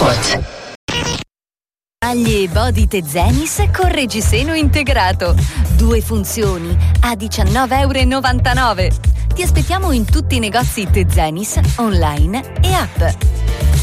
Sport. Maglie e body Tezenis con reggiseno integrato. 2 funzioni a €19,99. Ti aspettiamo in tutti i negozi Tezenis, online e app.